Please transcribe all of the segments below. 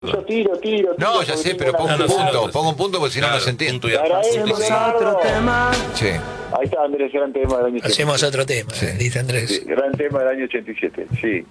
Yo tiro. No, ya sé, pero pongo un punto porque si no, no se entiende. Otro tema. Sí. Ahí está, Andrés, gran tema del año 87. Hacemos otro tema, Sí. dice Andrés. Sí, gran tema del año 87, sí.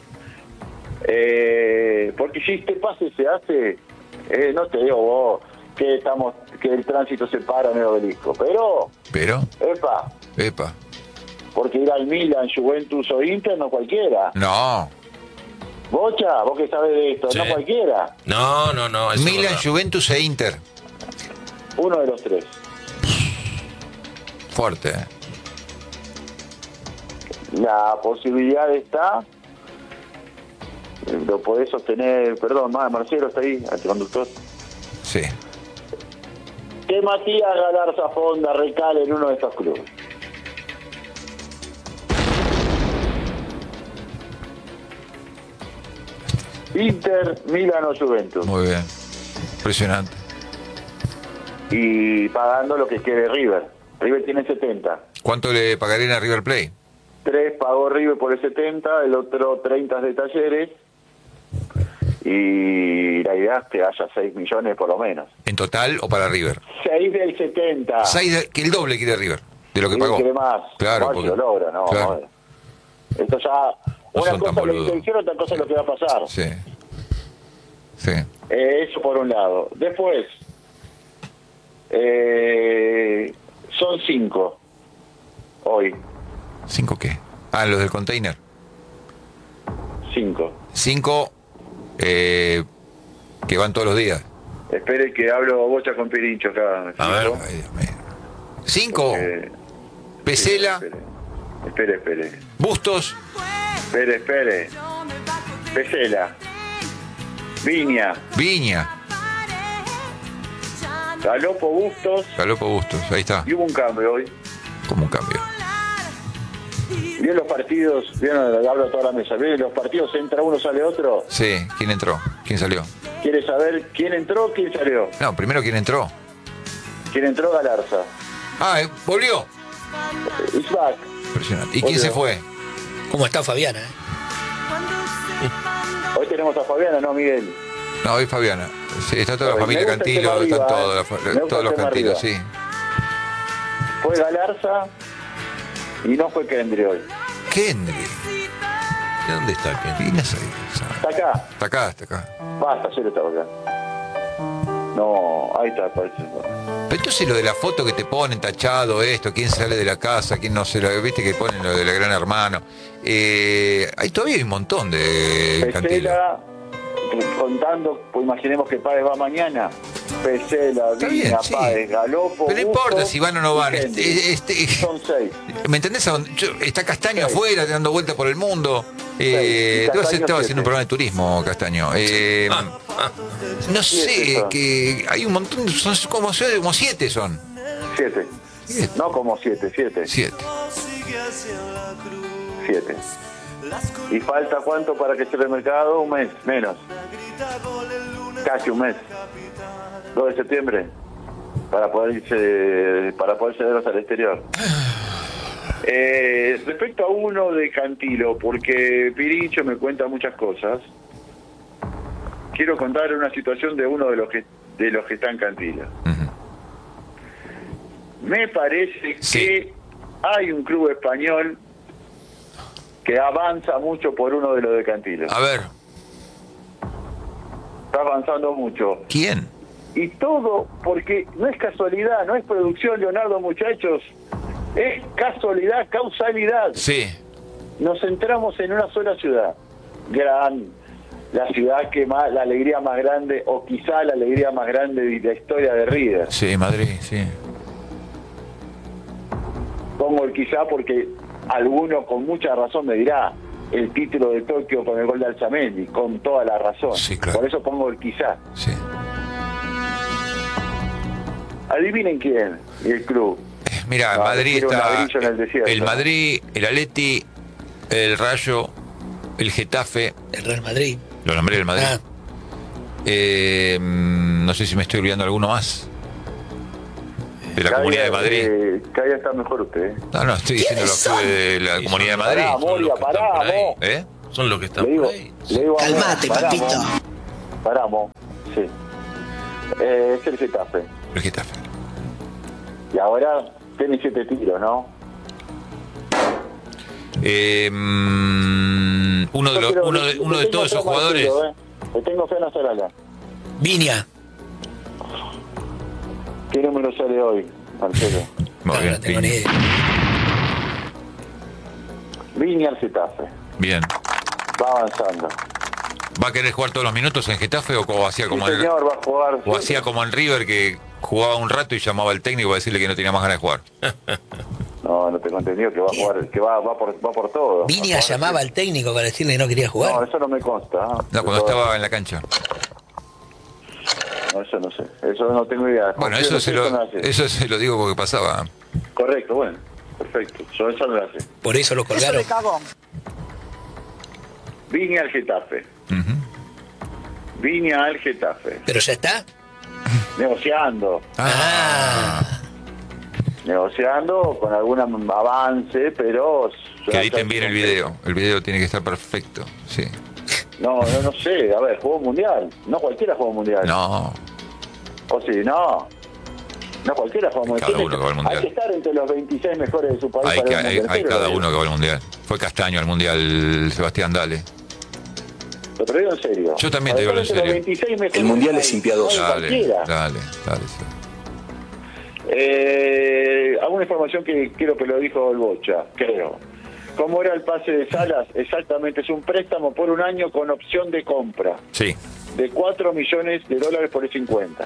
Porque si este pase se hace, no te digo vos que el tránsito se para en el obelisco, pero, epa, porque ir al Milan, Juventus o Inter no cualquiera. No. Bocha, vos que sabés de esto, Sí. no cualquiera. No. eso Milan, no. Juventus e Inter. Uno de los tres. Fuerte, La posibilidad está, lo podés sostener, perdón, Marcelo está ahí, el conductor. Sí. Que Matías Galarza Fonda recale en uno de estos clubes. Inter, Milan o Juventus. Muy bien. Impresionante. Y pagando lo que quiere River. River tiene 70. ¿Cuánto le pagarían a River Plate? 3 pagó River por el 70, el otro 30 de Talleres. Y la idea es que haya 6 millones por lo menos. ¿En total o para River? 6 del 70. 6 que el doble quiere River de lo que pagó. Quiere más. Claro, Igual si lo logra, ¿no? claro. Esto ya... No Una son tan cosa es la boludos. intención, otra cosa es lo que va a pasar. Sí. Sí. Eso por un lado. Después, son 5 hoy. ¿5 qué? Ah, los del container. 5. 5 que van todos los días. Espere que hablo bocha con Pirincho acá. A ver. Ay, Dios mío. 5. Pesela, Espere. Bustos, Espere. Pesela. Viña. Viña, Galopo Bustos. Galopo Bustos. Ahí está. Y hubo un cambio hoy. Como un cambio. ¿Vieron los partidos? ¿Vieron? Hablo a toda la mesa. ¿Vieron los partidos? Entra uno, sale otro. Sí. ¿Quién entró? ¿Quién salió? ¿Quiere saber quién entró, quién salió? No, primero quién entró. ¿Quién entró? Galarza. Ah, volvió. It's back. Impresionante. ¿Y quién se fue? ¿Cómo está Fabiana? Hoy tenemos a Fabiana, ¿no, Miguel? No, hoy Fabiana. Sí, está toda la Me familia gusta el tema Cantilo, arriba, están todos, me gusta todos el los tema Cantilos, arriba. sí. Fue Galarza y no fue Kendry hoy. Kendry. ¿De dónde está Kendry? ¿Quién es ahí? Está acá. Está acá. Basta, ayer estaba acá. No, ahí está, parece. Pero entonces lo de la foto que te ponen tachado esto, quién sale de la casa, quién no se lo... Viste que ponen lo de la Gran Hermano. Hay todavía un montón de Cantilo. Pesela, contando, pues imaginemos que Páez va mañana. Pesela, Está Viña, bien, sí. Páez, Galopo. Pero no importa Bustos si van o no y van. Kendry. Son 6. ¿Me entendés? Está Castaño Sí. afuera, dando vueltas por el mundo. Sí, Estaba Castaño haciendo un programa de turismo, Castaño. No sé, eso. que hay un montón, son como 7 son. 7. Siete. No como 7. 7. ¿Y falta cuánto para que cierre el mercado? Un mes, menos. Casi un mes. 2 de septiembre. Para poder cederlos al exterior. Respecto a uno de Cantilo, porque Pirincho me cuenta muchas cosas, quiero contar una situación de uno de los que está en Cantilo. Me parece que hay un club español que avanza mucho por uno de los de Cantilo. A ver, Está avanzando mucho. ¿quién? Y todo porque no es casualidad, no es producción, Leonardo, muchachos. Es casualidad, causalidad. Sí. Nos centramos en una sola ciudad. La ciudad que más, la alegría más grande, o quizá la alegría más grande de la historia de River. Sí, Madrid, sí. Pongo el quizá porque alguno con mucha razón me dirá el título de Tokio con el gol de Alzamendi, con toda la razón. Sí, claro. Por eso pongo el quizá. Sí. Adivinen quién y el club. Mira, Madrid quiero un está ladrillo en el desierto. el Madrid, el Atleti, el Rayo, el Getafe. El Real Madrid. Lo nombré el Madrid. Ah, No sé si me estoy olvidando alguno más. De la Comunidad de Madrid. Cada día está mejor usted. No, estoy diciendo los clubes de la Comunidad de Madrid. Pará, Moria, pará, vos. ¿Eh? Son los que están Le digo, por ahí. le digo a Calmate, vos, pará, papito. vos. Paramos, sí. Es el Getafe. El Getafe. Y ahora tiene 7 tiros, ¿no? Uno de todos esos jugadores. Le tengo fe en Azarala. Viña. ¿Qué número sale hoy, Marcelo? No tengo ni idea. Viña al Getafe. Bien. Va avanzando. ¿Va a querer jugar todos los minutos en Getafe o hacía como el señor, va a jugar, o hacía como en River, que jugaba un rato y llamaba al técnico para decirle que no tenía más ganas de jugar? No tengo entendido que va a jugar, que va por todo. Viña llamaba al técnico para decirle que no quería jugar. No, eso no me consta. No, cuando estaba en la cancha. No, eso no sé. Eso no tengo idea. Bueno, eso se lo digo porque pasaba. Correcto, bueno. Perfecto. Eso no lo hace. Por eso lo colgaron. Eso le cagó. Viña al Getafe. Viña al Getafe. ¿Pero ya está? Negociando. Negociando con algún avance, pero... Que editen bien el video. El video tiene que estar perfecto, sí. No sé. A ver, juego mundial. No cualquiera juega mundial. No. O sí, no. No cualquiera juega mundial. Cada uno que va al mundial. Hay que estar entre los 26 mejores de su país. Hay cada uno que va al mundial. Fue Castaño al mundial, Sebastián, dale. Lo te digo en serio. Yo también te digo en serio. El mundial es impiadoso. Dale. Alguna información que creo que lo dijo el Bocha, creo. ¿Cómo era el pase de Salas? Exactamente, es un préstamo por un año con opción de compra. Sí. De $4 millones por el 50.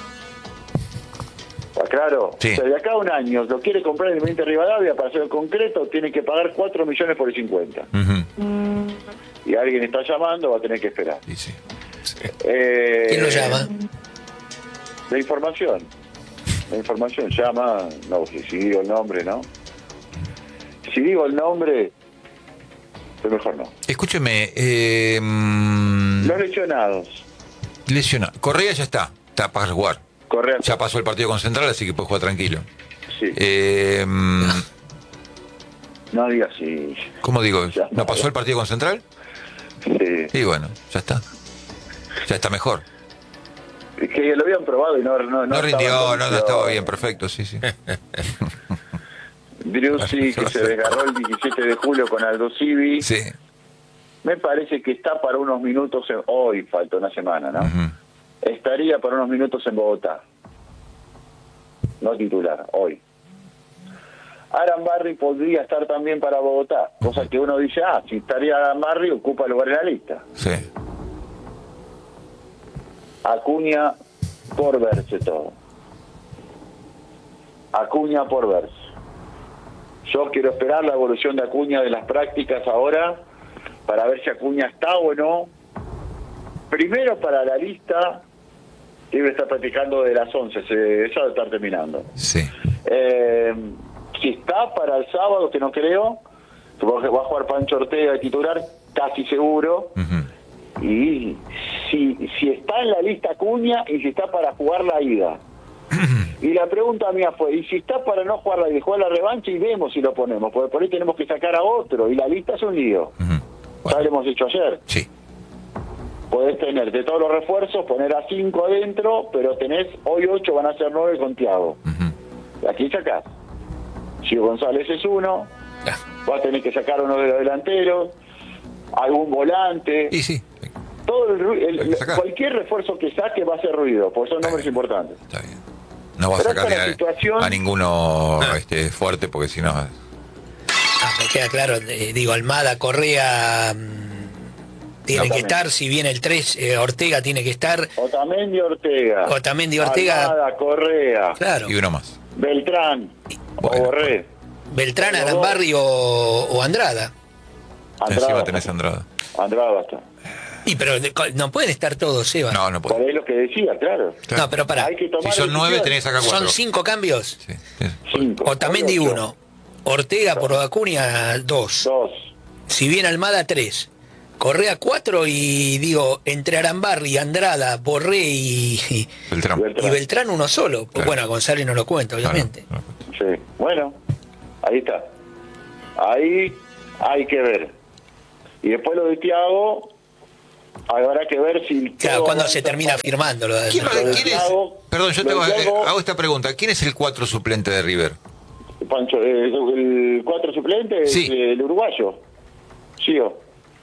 ¿Está claro? Sí. O sea, de acá a un año lo quiere comprar en el Independiente Rivadavia, para hacerlo concreto, tiene que pagar $4 millones por el 50. Y alguien está llamando, va a tener que esperar. Sí. ¿Quién lo llama? La información llama, no, si digo el nombre, ¿no? Si digo el nombre, es mejor no. Escúcheme, Los lesionados. Correa ya está para jugar. Correa ya pasó el partido con Central, así que puede jugar tranquilo. Sí. No digas sí. ¿Cómo digo? ¿No pasó el partido con Central? Sí. Y bueno, ya está. Ya está mejor. Es que lo habían probado y no rindió, no estaba bien, perfecto, sí. Driussi, que se desgarró el 17 de julio con Aldo Civi. Sí. Me parece que está para unos minutos, hoy falta una semana, ¿no? Estaría para unos minutos en Bogotá. No titular, hoy. Arambarri podría estar también para Bogotá, cosa que uno dice, si estaría Arambarri, ocupa lugar en la lista. Sí. Acuña por verse todo. Acuña por verse. Yo quiero esperar la evolución de Acuña de las prácticas ahora, para ver si Acuña está o no. Primero para la lista, debe estar practicando de las 11, esa debe estar terminando. Sí. Si está para el sábado, que no creo, que va a jugar Pancho Ortega de titular, casi seguro. Y si está en la lista Acuña y si está para jugar la ida. Y la pregunta mía fue, ¿y si está para no jugar la ida, jugar la revancha y vemos si lo ponemos? Porque por ahí tenemos que sacar a otro y la lista es un lío. Bueno. Ya lo hemos hecho ayer. Sí. Podés tener de todos los refuerzos, poner a 5 adentro, pero tenés, hoy 8 van a ser 9 con Thiago. Aquí sacás. Gio González es uno, vas a tener que sacar uno de los delanteros, algún volante. Y sí. Todo cualquier refuerzo que saque va a hacer ruido, porque son nombres importantes. Está bien. No va a sacar a ninguno fuerte, porque si no... Me queda claro, Almada, Correa tienen que estar, si viene el 3, Ortega tiene que estar. Otamendi, Ortega. Almada, Correa. Claro. Y uno más. Beltrán, o Borré. Beltrán, Arambarri o Andrada. Encima tenés Andrada. Andrada basta. Y pero no pueden estar todos, Eva. No pueden. Por ahí lo que decía, claro. No, pero pará. Si son 9, tenés acá 4. ¿Son 5 cambios? Sí. 5. Otamendi 1. Ortega por Acuña 2. Si viene Almada 3. Correa 4 y entre Arambarri, Andrada, Borré y Beltrán uno solo. Claro. Bueno, a González no lo cuenta, obviamente. Claro. Sí, bueno, ahí está. Ahí hay que ver. Y después lo de Thiago, Habrá que ver si... Claro, cuando se termina firmando. ¿Quién es? Perdón, yo te hago esta pregunta. ¿Quién es el 4 suplente de River? Pancho, el 4 suplente sí. Es el uruguayo. Gio.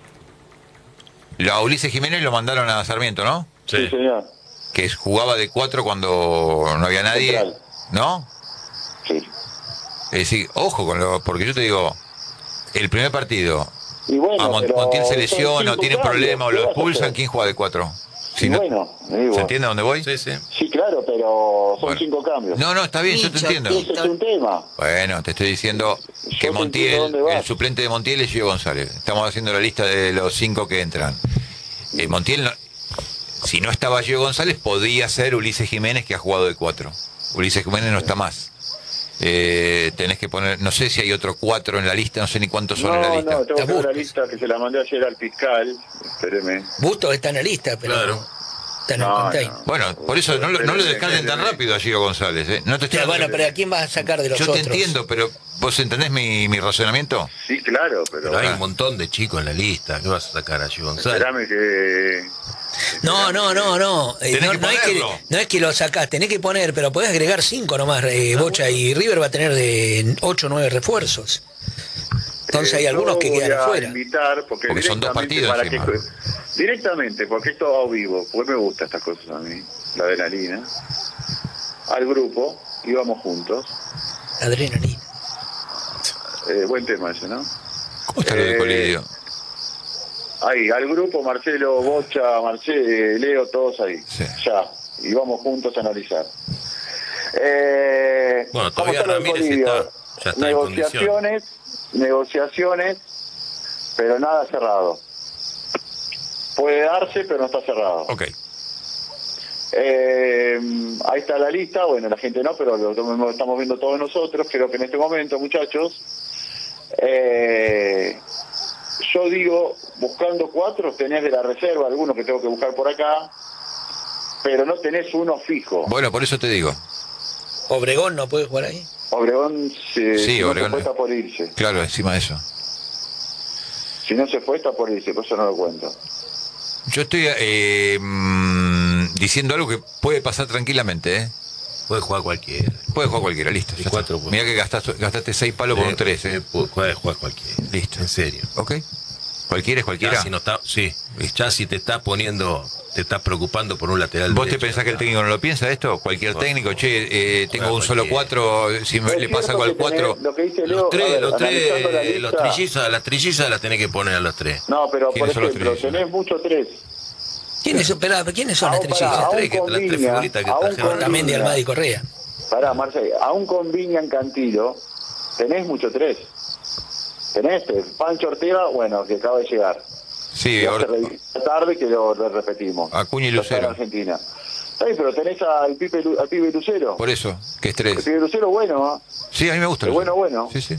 A Ulises Jiménez lo mandaron a Sarmiento, ¿no? Sí, señor. Que jugaba de 4 cuando no había nadie, central. ¿No? Sí. Es decir, ojo porque yo te digo, el primer partido, y bueno, a Montiel se lesiona o tiene problemas o lo expulsan, ¿quién juega de 4? Si no, bueno, digo, ¿se entiende a dónde voy? Sí, sí. Sí, claro, pero son 5 cambios. No, está bien, yo te entiendo. Ese es un tema. Bueno, te estoy diciendo que Montiel, el suplente de Montiel es Gio González. Estamos haciendo la lista de los 5 que entran. Montiel, si no estaba Gio González, podía ser Ulises Jiménez, que ha jugado de 4. Ulises Jiménez no está más. Tenés que poner, no sé si hay otro 4 en la lista, no sé ni cuántos son en la lista. No, tengo que ver la lista que se la mandé ayer al fiscal. Espéreme. Bustos está en la lista, pero claro. No. Bueno, por eso no lo descarten tan rápido a Gio González. No te estoy bueno, pero ¿a quién vas a sacar de los otros? Yo te entiendo, pero ¿vos entendés mi razonamiento? Sí, claro, pero hay un montón de chicos en la lista. ¿Qué vas a sacar a Gio González? Espérame que... No. No es que lo sacás, tenés que poner, pero podés agregar 5 nomás, Bocha, y River va a tener de 8 o 9 refuerzos. Entonces hay algunos que quedan afuera. Invitar porque son 2 partidos. Directamente, porque esto va vivo, porque me gustan estas cosas a mí, la adrenalina, al grupo, íbamos juntos. Adrenalina. Buen tema ese, ¿no? ¿Cómo está lo de Colidio? Ahí, al grupo, Marcelo, Bocha, Leo, todos ahí. Sí. Ya, y vamos juntos a analizar. Bueno, todavía Ramírez ya está negociaciones, pero nada cerrado. Puede darse, pero no está cerrado. Ok. Ahí está la lista, bueno, la gente no, pero lo estamos viendo todos nosotros. Creo que en este momento, muchachos, yo digo, buscando 4, tenés de la reserva algunos que tengo que buscar por acá, pero no tenés uno fijo. Bueno, por eso te digo. ¿Obregón no puede jugar ahí? Obregón sí, Obregón está por irse. Claro, encima de eso. Si no se fue, está por irse, por eso no lo cuento. Yo estoy diciendo algo que puede pasar tranquilamente, Puede jugar cualquiera. Puede jugar cualquiera, listo. Mirá que gastaste 6 palos por un 3, Puede jugar cualquiera. Listo. En serio. Ok. ¿Cualquiera es cualquiera? Ya si no está, sí. Ya si te estás preocupando por un lateral. ¿Vos te pensás que el técnico no lo piensa esto? Cualquier técnico, tengo un solo 4, si le pasa algo al 4. Las trillizas las tenés que poner a los 3. No, pero por ejemplo, tenés muchos 3. ¿Quiénes son las trillizas? Las 3 figuritas que trajeron. También de Almada y Correa. Pará, Marcelo, aún con Viña en Cantilo, tenés mucho 3. Tenés Pancho Ortega, bueno, que acaba de llegar. Sí, tarde que lo repetimos. Acuña y Lucero. En Argentina. Ay, pero tenés al pibe Lucero. Por eso, que es 3. El pibe Lucero, bueno. Sí, a mí me gusta. Bueno. Sí.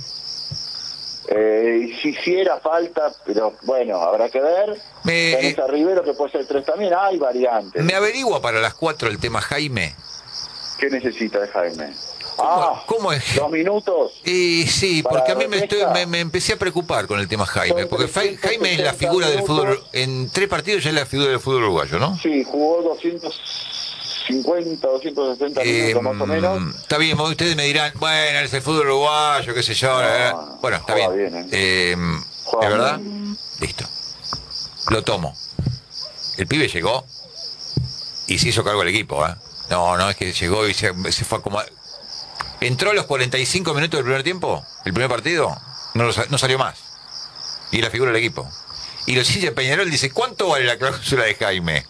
Si hiciera falta, pero bueno, habrá que ver. Tenés a Rivero, que puede ser 3 también. Hay variantes. ¿Me averigua para las 4 el tema Jaime? ¿Qué necesita de Jaime? ¿Cómo es? 2 minutos. Sí, porque a mí me empecé a preocupar con el tema Jaime, porque Jaime es la figura del fútbol, en 3 partidos ya es la figura del fútbol uruguayo, ¿no? Sí, jugó 250, 260 minutos más o menos. Está bien, ustedes me dirán, bueno, es el fútbol uruguayo, qué sé yo. Bueno, está bien. ¿Es verdad? Listo. Lo tomo. El pibe llegó y se hizo cargo del equipo, No, es que llegó y se fue a como... Entró a los 45 minutos del primer tiempo, el primer partido, no salió más. Y la figura del equipo. Y los hinchas de Peñarol dice, ¿cuánto vale la cláusula de Jaime?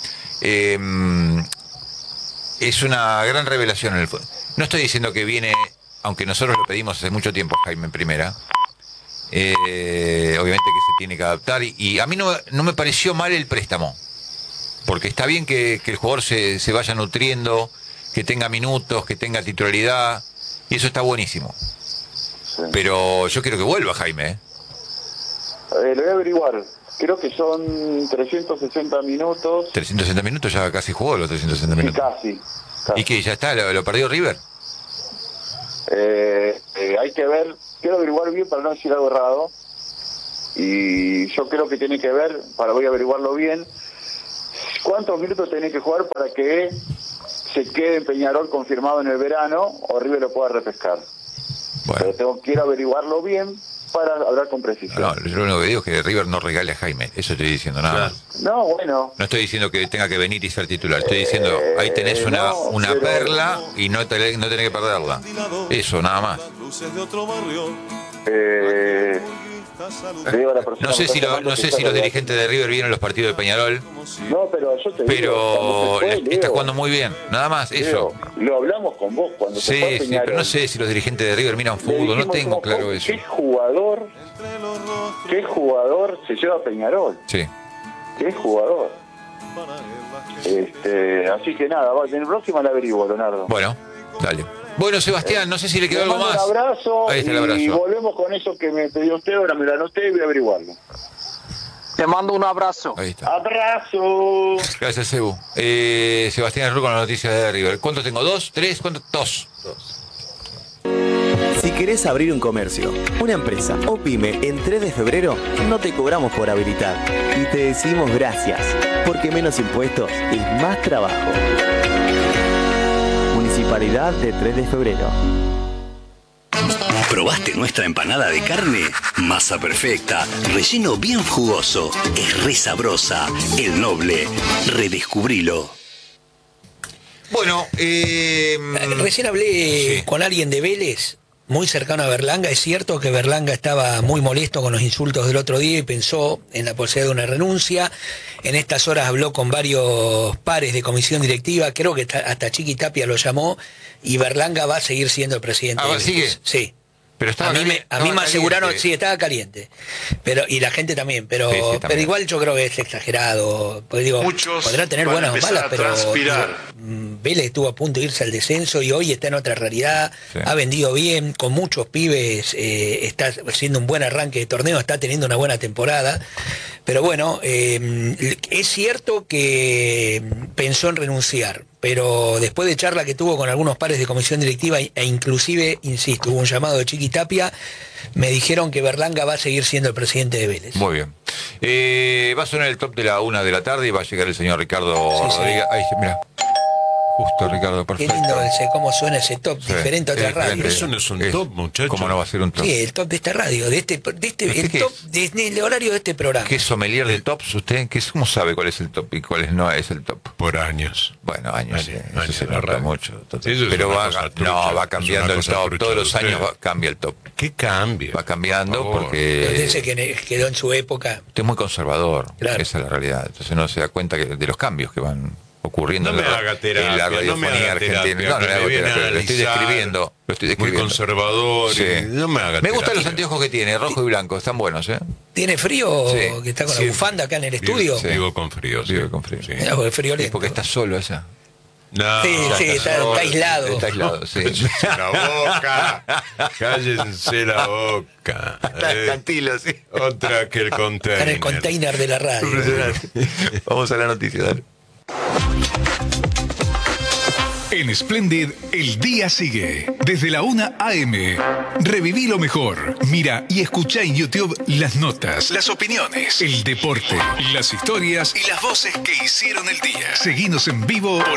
Es una gran revelación en el fútbol. No estoy diciendo que viene, aunque nosotros lo pedimos hace mucho tiempo a Jaime en primera. Obviamente que se tiene que adaptar. Y a mí no me pareció mal el préstamo. Porque está bien que el jugador se vaya nutriendo, que tenga minutos, que tenga titularidad, y eso está buenísimo. Sí. Pero yo quiero que vuelva Jaime. Lo voy a averiguar. Creo que son 360 minutos. 360 minutos, ya casi jugó los 360 minutos. Sí, casi. ¿Y qué? ¿Ya está? ¿Lo perdió River? Hay que ver. Quiero averiguar bien para no decir algo errado. Y yo creo que tiene que ver, voy a averiguarlo bien, cuántos minutos tiene que jugar para que se quede en Peñarol confirmado en el verano o River lo pueda repescar. Bueno. Pero quiero averiguarlo bien para hablar con precisión. No, yo lo único que digo es que River no regale a Jaime, eso estoy diciendo, nada más. No, bueno. No estoy diciendo que tenga que venir y ser titular, estoy diciendo, ahí tenés una perla y no tenés que perderla. Eso, nada más. No sé si los dirigentes de River vieron los partidos de Peñarol. No, pero yo te digo, está jugando muy bien, nada más, eso. Lo hablamos con vos cuando se fue a Peñarol. Sí, pero no sé si los dirigentes de River miran fútbol, no tengo claro eso. ¿Qué jugador se lleva a Peñarol? Sí. ¿Qué jugador? Así que nada, en el próximo la averiguo, Leonardo. Bueno, dale. Bueno, Sebastián, no sé si le quedó algo más. Un abrazo. Ahí está el abrazo. Y volvemos con eso que me pidió usted, ahora me lo anoté y voy a averiguarlo. Te mando un abrazo. Ahí está. ¡Abrazo! Gracias, Sebu. Sebastián Herrú con la noticia de River. ¿Cuántos tengo? ¿2? ¿3? ¿Cuántos? Dos. Si querés abrir un comercio, una empresa o pyme en 3 de febrero, no te cobramos por habilitar. Y te decimos gracias, porque menos impuestos y más trabajo. Municipalidad de 3 de febrero. ¿Probaste nuestra empanada de carne? Masa perfecta, relleno bien jugoso, es re sabrosa. El Noble, redescubrilo. Bueno, recién hablé con alguien de Vélez, muy cercano a Berlanga. Es cierto que Berlanga estaba muy molesto con los insultos del otro día y pensó en la posibilidad de una renuncia. En estas horas habló con varios pares de comisión directiva, creo que hasta Chiqui Tapia lo llamó, y Berlanga va a seguir siendo el presidente. ¿Ah, sigue? Sí. Pero a mí me aseguraron, sí, estaba caliente, y la gente también, pero igual yo creo que es exagerado, porque digo, podrá tener buenas o malas, pero Vélez estuvo a punto de irse al descenso y hoy está en otra realidad, ha vendido bien, con muchos pibes, está haciendo un buen arranque de torneo, está teniendo una buena temporada, pero bueno, es cierto que pensó en renunciar, pero después de charla que tuvo con algunos pares de comisión directiva e inclusive, insisto, hubo un llamado de Chiqui Tapia, me dijeron que Berlanga va a seguir siendo el presidente de Vélez. Muy bien. Va a sonar el top de la 1 de la tarde y va a llegar el señor Ricardo Rodríguez. Ahí, mira. Justo, Ricardo, perfecto. Qué lindo cómo suena ese top, diferente a otra radio. Eso no es un top, muchachos. ¿Cómo no va a ser un top? Sí, el top de esta radio, el top del horario de este programa. ¿Qué sommelier de tops usted? ¿Cómo sabe cuál es el top y cuál no es el top? Por años. Bueno, años eso se nota mucho. Pero va cambiando el top. Todos los años cambia el top. ¿Qué cambia? Va cambiando porque... Dice que quedó en su época. Usted es muy conservador, claro. Esa es la realidad. Entonces no se da cuenta de los cambios que van ocurriendo en la radiofonía argentina. No le hago terapia, lo estoy describiendo. Muy conservador. Sí. No me haga Me gustan los anteojos que tiene, rojo y blanco, están buenos, ¿eh? ¿Tiene frío? Sí. Que está con la bufanda acá en el estudio. Vivo con frío. Vivo con frío. Sí. Porque frío lento. Porque está solo esa. No, sí, está aislado. Está aislado, sí. La boca. Cállense la boca. Tranquilo, sí. Otra que el container. Está en el container de la radio. Vamos a la noticia, dale. En Splendid, el día sigue. Desde la 1 a.m. Reviví lo mejor. Mira y escucha en YouTube las notas, las opiniones, el deporte, las historias y las voces que hicieron el día. Seguinos en vivo por